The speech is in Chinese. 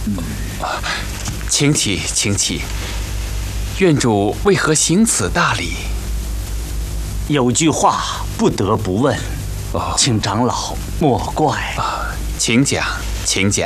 请起，请起。院主为何行此大礼？ 有句话不得不问，请长老莫怪。 请讲，请讲。